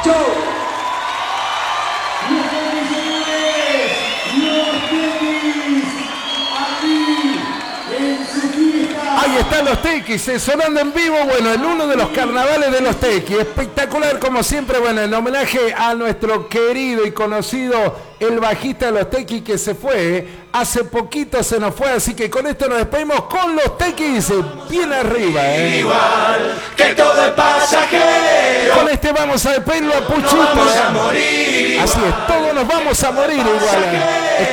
Chau. Señores, los Tequis, aquí en su fiesta. Ahí están los Tequis, sonando en vivo, bueno, en uno de los carnavales de los Tequis. Espectacular como siempre, bueno, en homenaje a nuestro querido y conocido, el bajista de los Tequis que se fue, hace poquito se nos fue, así que con esto nos despedimos con los Tequis, bien arriba. Igual que todo es pasajero. Con este vamos a despedirlo a Puchito. Vamos a morir. Así es, todos nos vamos a morir igual.